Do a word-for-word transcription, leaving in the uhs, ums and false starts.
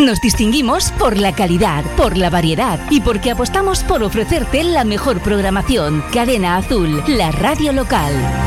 Nos distinguimos por la calidad, por la variedad y porque apostamos por ofrecerte la mejor programación. Cadena Azul, la radio local.